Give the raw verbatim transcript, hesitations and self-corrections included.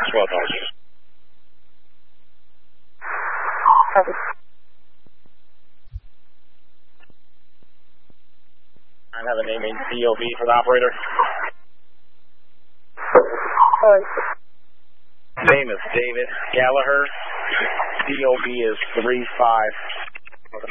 twelve dollars. I have a name in D O B for the operator. Name is David Gallagher. D O B is three five